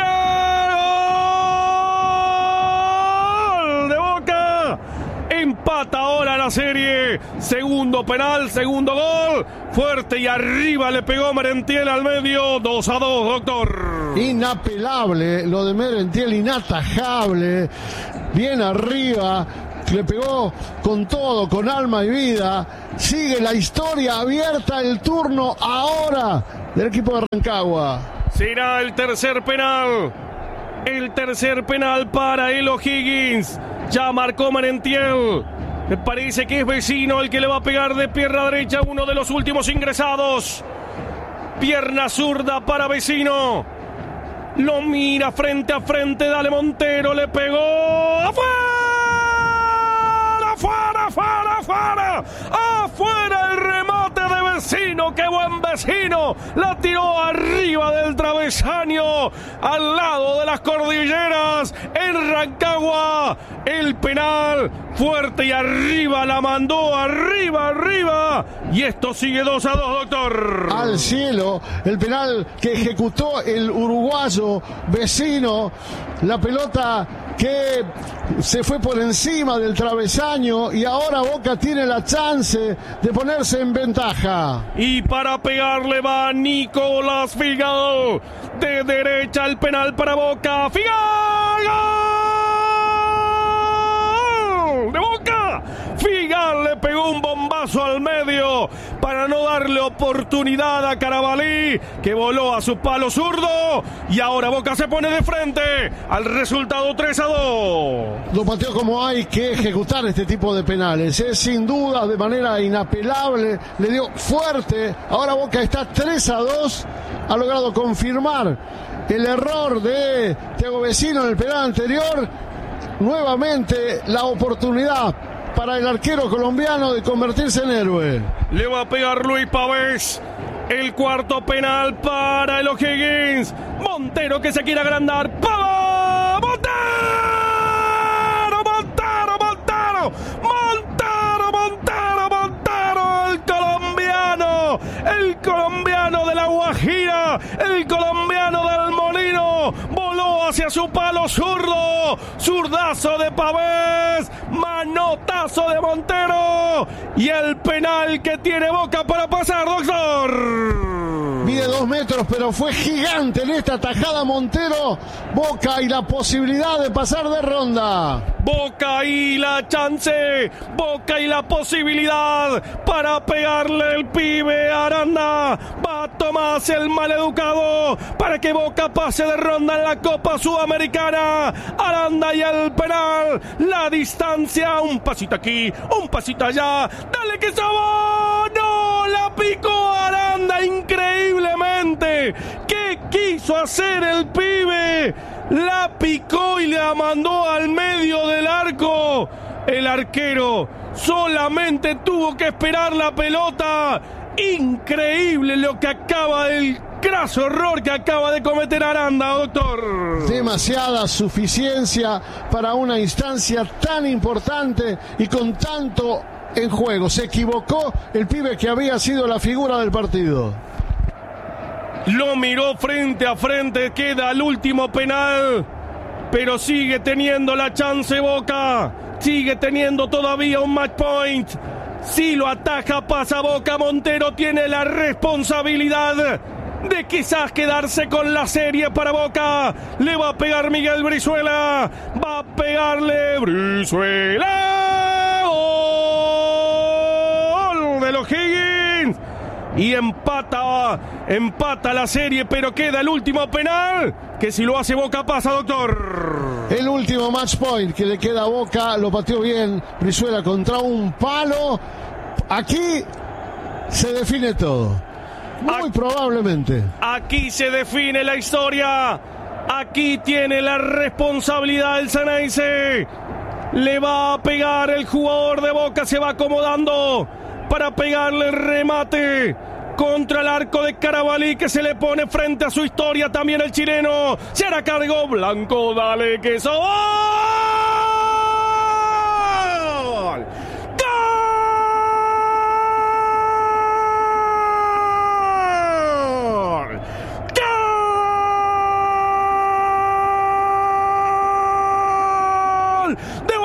¡Gol de Boca! Empata ahora la serie. Segundo penal, segundo gol. Fuerte y arriba le pegó Merentiel al medio. 2-2, doctor. Inapelable lo de Merentiel, inatajable. Bien arriba. Le pegó con todo, con alma y vida. Sigue la historia abierta, el turno ahora del equipo de Rancagua. Será el tercer penal. El tercer penal para el O'Higgins. Ya marcó Merentiel. Me parece que es Vecino el que le va a pegar de pierna derecha, uno de los últimos ingresados. Pierna zurda para Vecino. Lo mira frente a frente, dale Montero, le pegó. ¡Afuera! ¡Afuera el remate de Vecino! ¡Qué buen Vecino! La tiró arriba del travesaño, al lado de las cordilleras, en Rancagua. El penal, fuerte y arriba, la mandó arriba. Y esto sigue 2-2, doctor. Al cielo, el penal que ejecutó el uruguayo Vecino. La pelota que se fue por encima del travesaño y ahora Boca tiene la chance de ponerse en ventaja. Y para pegarle va Nicolás Figal. De derecha el penal para Boca. ¡Figal! ¡Gol de Boca! Figal le pegó un bombazo al medio para no darle oportunidad a Carabalí, que voló a su palo zurdo, y ahora Boca se pone de frente al resultado 3-2. Lo pateó como hay que ejecutar este tipo de penales, sin duda, de manera inapelable, le dio fuerte. Ahora Boca está 3-2, ha logrado confirmar el error de Thiago Vecino en el penal anterior. Nuevamente la oportunidad para el arquero colombiano de convertirse en héroe. Le va a pegar Luis Pavés. El cuarto penal para el O'Higgins. Montero que se quiere agrandar. ¡Pava! ¡Montero! El colombiano de la Guajira. El colombiano del Molino. Voló hacia su palo zurdo. Zurdazo de Pavés. Manotazo de Montero. Y el penal que tiene Boca para pasar, doctor. Mide 2 metros, pero fue gigante en esta tajada Montero. Boca y la posibilidad de pasar de ronda. Boca y la chance. Boca y la posibilidad para pegarle el pibe a Aranda. Va Tomás, el maleducado, para que Boca pase de ronda en la Copa Sudamericana. Aranda y el penal. La distancia. Un pasito aquí, un pasito allá. Dale que Sabón. No, la picó Aranda increíblemente. ¿Qué quiso hacer el pibe? La picó y la mandó al medio del arco. El arquero solamente tuvo que esperar la pelota. Increíble lo que acaba, el graso error que acaba de cometer Aranda, doctor. Demasiada suficiencia para una instancia tan importante y con tanto en juego. Se equivocó el pibe que había sido la figura del partido. Lo miró frente a frente, queda el último penal, pero sigue teniendo la chance Boca, sigue teniendo todavía un match point. Si lo ataja, pasa Boca. Montero tiene la responsabilidad de quizás quedarse con la serie para Boca. Le va a pegar Miguel Brizuela, va a pegarle Brizuela. Gol de los Higgins. Y empata la serie, pero queda el último penal, que si lo hace Boca pasa, doctor. El último match point que le queda a Boca, lo pateó bien Brizuela contra un palo. Aquí se define todo. Muy probablemente. Aquí se define la historia. Aquí tiene la responsabilidad el Xeneize. Le va a pegar el jugador de Boca, se va acomodando para pegarle el remate contra el arco de Carabalí, que se le pone frente a su historia. También el chileno se hará cargo. Blanco, dale que eso. ¡Gol! ¡Gol! ¡Gol! ¡De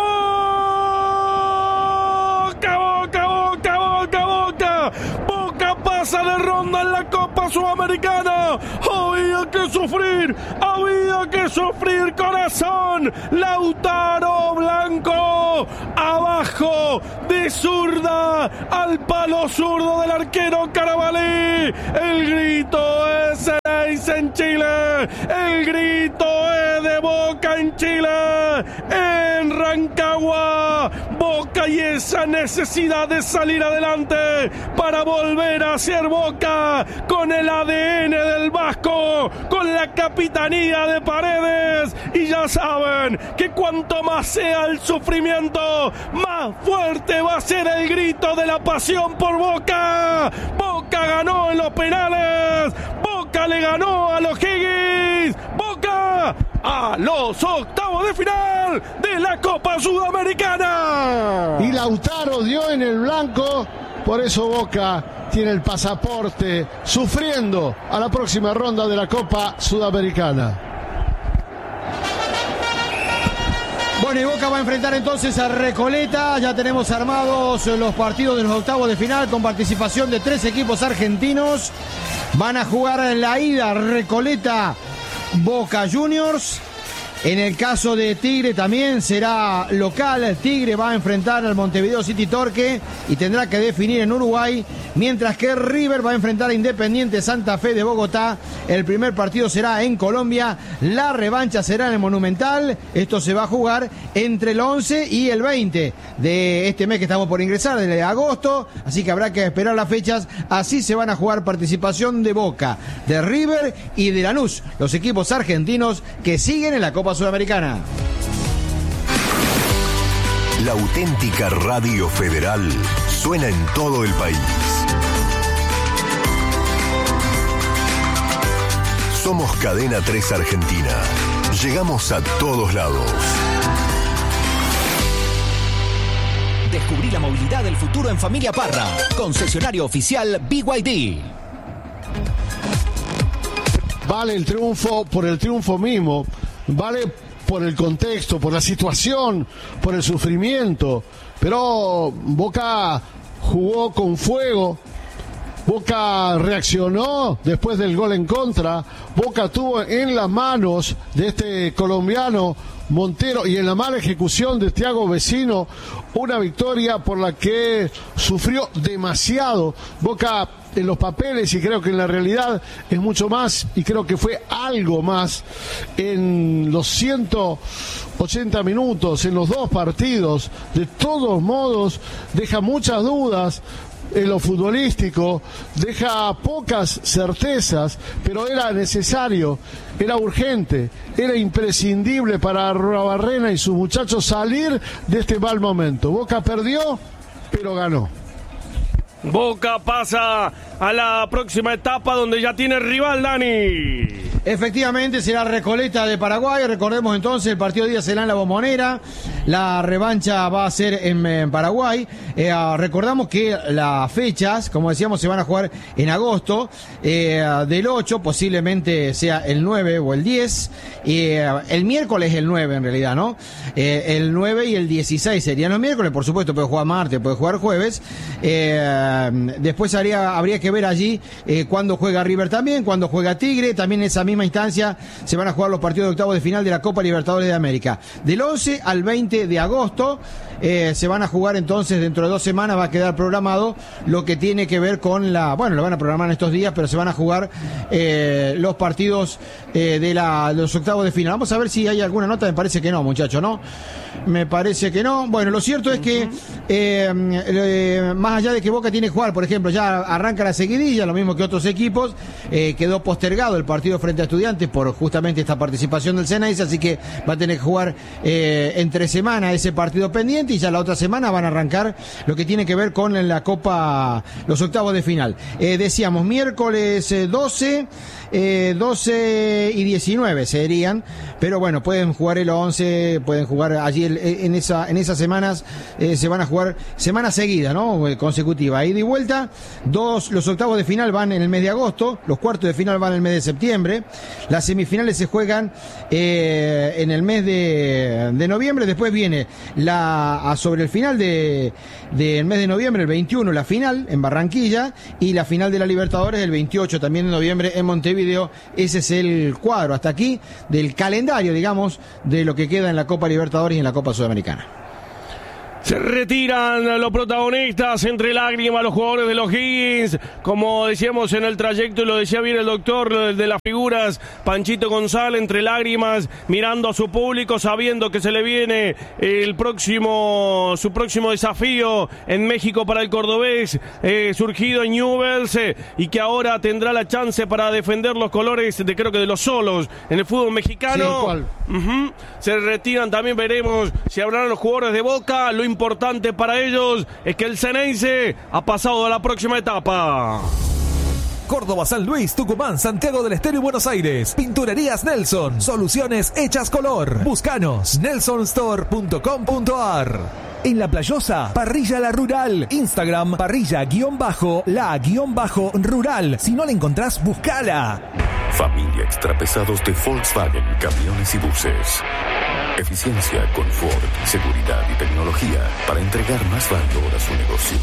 Boca! ¡Boca, Boca, Boca, Boca! ¡Boca pasa de ronda en la Copa Sudamericana! Había que sufrir, corazón. Lautaro Blanco abajo de zurda al palo zurdo del arquero Carabalí. El grito es Xeneize en Chile. El grito es de Boca en Chile. En Rancagua, Boca y esa necesidad de salir adelante para volver a ser Boca con el ADN del Vasco, con la capitanía de Paredes. Y ya saben que cuanto más sea el sufrimiento, más fuerte va a ser el grito de la pasión por Boca. Boca ganó en los penales. Boca le ganó a los Higgins. Boca a los octavos de final de la Copa Sudamericana. Y Lautaro dio en el blanco. Por eso Boca tiene el pasaporte sufriendo a la próxima ronda de la Copa Sudamericana. Bueno, y Boca va a enfrentar entonces a Recoleta. Ya tenemos armados los partidos de los octavos de final con participación de 3 equipos argentinos. Van a jugar la ida Recoleta Boca Juniors. En el caso de Tigre también será local. Tigre va a enfrentar al Montevideo City Torque y tendrá que definir en Uruguay, mientras que River va a enfrentar a Independiente Santa Fe de Bogotá. El primer partido será en Colombia, la revancha será en el Monumental. Esto se va a jugar entre el 11 y el 20 de este mes que estamos por ingresar, de agosto, así que habrá que esperar las fechas. Así se van a jugar participación de Boca, de River y de Lanús, los equipos argentinos que siguen en la Copa Sudamericana. La auténtica radio federal suena en todo el país. Somos Cadena 3 Argentina. Llegamos a todos lados. Descubrí la movilidad del futuro en Familia Parra. Concesionario oficial BYD. Vale el triunfo por el triunfo mismo. Vale por el contexto, por la situación, por el sufrimiento. Pero Boca jugó con fuego. Boca reaccionó después del gol en contra. Boca tuvo en las manos de este colombiano Montero y en la mala ejecución de Thiago Vecino una victoria por la que sufrió demasiado. Boca en los papeles, y creo que en la realidad es mucho más, y creo que fue algo más en los 180 minutos, en los 2 partidos. De todos modos, deja muchas dudas en lo futbolístico, deja pocas certezas, pero era necesario, era urgente, era imprescindible para Arruabarrena y sus muchachos salir de este mal momento. Boca perdió, pero ganó. Boca pasa a la próxima etapa donde ya tiene rival, Dani. Efectivamente, será Recoleta de Paraguay. Recordemos entonces, el partido de día será en la Bombonera. La revancha va a ser en Paraguay. Recordamos que las fechas, como decíamos, se van a jugar en agosto. Del 8, posiblemente sea el 9 o el 10. El miércoles el 9 en realidad, ¿no? El 9 y el 16 serían los miércoles. Por supuesto, puede jugar martes, puede jugar jueves. Después habría que ver allí cuándo juega River también, cuándo juega Tigre. También esa misma misma instancia se van a jugar los partidos de octavos de final de la Copa Libertadores de América. Del 11 al 20 de agosto se van a jugar entonces, dentro de 2 semanas va a quedar programado lo que tiene que ver con lo van a programar en estos días, pero se van a jugar los partidos de los octavos de final. Vamos a ver si hay alguna nota, me parece que no, muchachos, ¿no? Me parece que no. Bueno, lo cierto es que más allá de que Boca tiene que jugar, por ejemplo, ya arranca la seguidilla, lo mismo que otros equipos, quedó postergado el partido frente a Estudiantes por justamente esta participación del Ceneice, así que va a tener que jugar entre semana ese partido pendiente y ya la otra semana van a arrancar lo que tiene que ver con la Copa, los octavos de final. Decíamos, miércoles 12 y 19 serían, pero bueno, pueden jugar el 11, pueden jugar allí en esas semanas, se van a jugar semana seguida, ¿no? Consecutiva, ida y vuelta. Los octavos de final van en el mes de agosto, los cuartos de final van en el mes de septiembre, las semifinales se juegan en el mes de noviembre, después viene sobre el final del mes de noviembre, el 21, la final en Barranquilla, y la final de la Libertadores el 28 también de noviembre en Montevideo. Ese es el cuadro hasta aquí del calendario, digamos, de lo que queda en la Copa Libertadores y en la Copa Sudamericana. Se retiran los protagonistas, entre lágrimas los jugadores de los Higgins, como decíamos en el trayecto y lo decía bien el doctor de las figuras, Panchito González, entre lágrimas, mirando a su público, sabiendo que se le viene su próximo desafío en México para el cordobés, surgido en Newell's, y que ahora tendrá la chance para defender los colores de los solos en el fútbol mexicano. Sí, se retiran, también veremos si hablarán los jugadores de Boca. Lo importante para ellos es que el Ceneice ha pasado a la próxima etapa. Córdoba, San Luis, Tucumán, Santiago del Estero y Buenos Aires. Pinturerías Nelson. Soluciones hechas color. Búscanos. nelsonstore.com.ar. En La Playosa, Parrilla La Rural. Instagram, parrilla-la-rural. Si no la encontrás, buscala. Familia Extrapesados de Volkswagen, camiones y buses. Eficiencia, confort, seguridad y tecnología para entregar más valor a su negocio.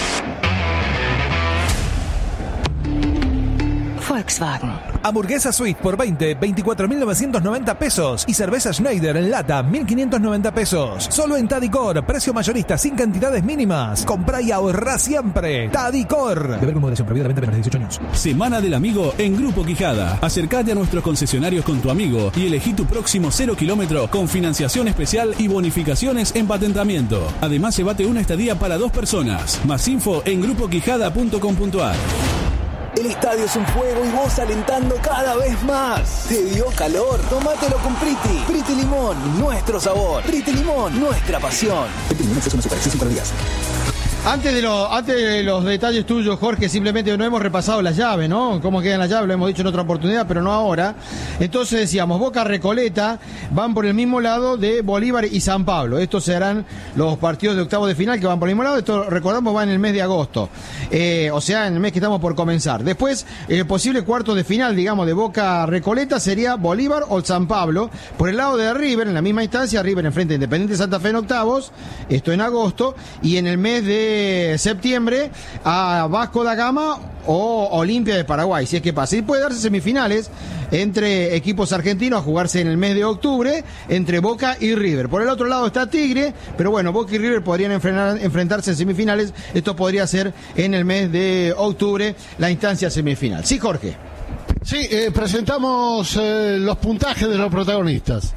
Volkswagen. Hamburguesa Suite por 24.990 pesos. Y cerveza Schneider en lata, 1.590 pesos. Solo en Tadicor, precio mayorista sin cantidades mínimas. Comprá y ahorrá siempre. Tadicor. Beber con moderación, prohibida la venta de menores de 18 años. Semana del Amigo en Grupo Quijada. Acércate a nuestros concesionarios con tu amigo y elegí tu próximo 0 kilómetro con financiación especial y bonificaciones en patentamiento. Además, llévate una estadía para 2 personas. Más info en grupoquijada.com.ar. El estadio es un fuego y vos alentando cada vez más. ¿Te dio calor? Tómatelo con Priti. Priti Limón, nuestro sabor. Priti Limón, nuestra pasión. Priti Limón es una superacción para días. Antes de los detalles tuyos, Jorge, simplemente no hemos repasado las llaves, ¿no? Cómo quedan las llaves, lo hemos dicho en otra oportunidad, pero no ahora. Entonces decíamos, Boca Recoleta van por el mismo lado de Bolívar y San Pablo. Estos serán los partidos de octavos de final que van por el mismo lado. Esto, recordamos, va en el mes de agosto. O sea, en el mes que estamos por comenzar. Después, el posible cuarto de final, digamos, de Boca Recoleta sería Bolívar o San Pablo. Por el lado de River, en la misma instancia, River enfrenta a Independiente Santa Fe en octavos. Esto en agosto. Y en el mes de septiembre a Vasco da Gama o Olimpia de Paraguay, si es que pasa. Y puede darse semifinales entre equipos argentinos a jugarse en el mes de octubre entre Boca y River. Por el otro lado está Tigre, pero bueno, Boca y River podrían enfrentarse en semifinales. Esto podría ser en el mes de octubre la instancia semifinal. Sí, Jorge. Sí, presentamos los puntajes de los protagonistas.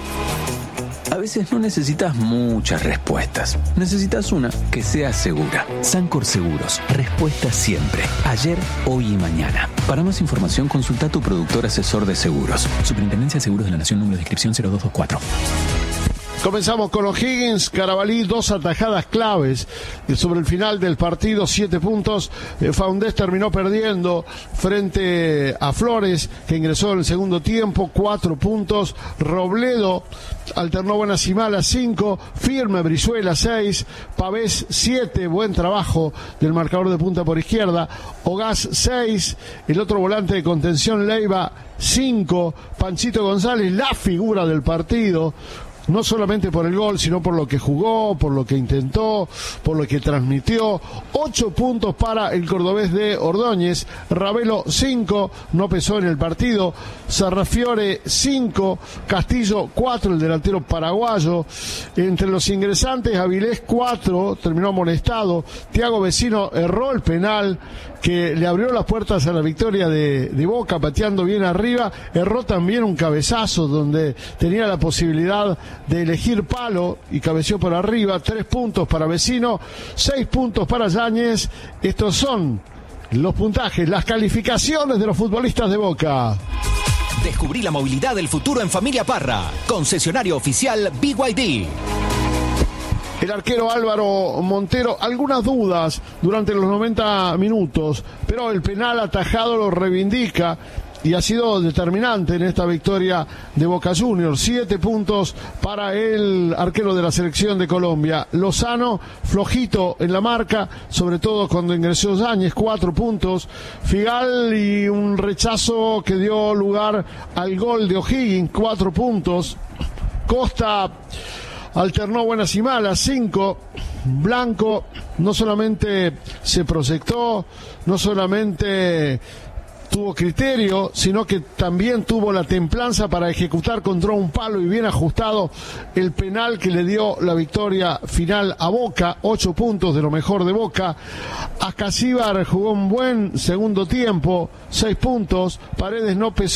A veces no necesitas muchas respuestas. Necesitas una que sea segura. Sancor Seguros. Respuesta siempre. Ayer, hoy y mañana. Para más información, consulta a tu productor asesor de seguros. Superintendencia de Seguros de la Nación, número de inscripción 0224. Comenzamos con los Higgins, Carabalí, 2 atajadas claves sobre el final del partido, 7 puntos. Faundés terminó perdiendo frente a Flores, que ingresó en el segundo tiempo, 4 puntos. Robledo alternó buenas y malas, 5. Firme, Brizuela, 6. Pavés, 7. Buen trabajo del marcador de punta por izquierda. Ogás, 6. El otro volante de contención, Leiva, 5. Panchito González, la figura del partido, no solamente por el gol, sino por lo que jugó, por lo que intentó, por lo que transmitió. 8 puntos para el cordobés de Ordóñez. Ravelo 5, no pesó en el partido. Sarrafiore 5, Castillo 4, el delantero paraguayo. Entre los ingresantes, Avilés 4, terminó molestado. Thiago Vecino erró el penal que le abrió las puertas a la victoria de Boca, pateando bien arriba. Erró también un cabezazo donde tenía la posibilidad de elegir palo y cabeció por arriba. 3 puntos para Vecino, 6 puntos para Yáñez. Estos son los puntajes, las calificaciones de los futbolistas de Boca. Descubrí la movilidad del futuro en Familia Parra, concesionario oficial BYD. El arquero Álvaro Montero, algunas dudas durante los 90 minutos, pero el penal atajado lo reivindica y ha sido determinante en esta victoria de Boca Juniors. 7 puntos para el arquero de la selección de Colombia. Lozano, flojito en la marca, sobre todo cuando ingresó Yáñez, 4 puntos. Figal y un rechazo que dio lugar al gol de O'Higgins, 4 puntos. Costa alternó buenas y malas, 5. Blanco no solamente se proyectó, no solamente tuvo criterio, sino que también tuvo la templanza para ejecutar contra un palo y bien ajustado el penal que le dio la victoria final a Boca. 8 puntos de lo mejor de Boca. Ascasíbar jugó un buen segundo tiempo, 6 puntos. Paredes no pesó.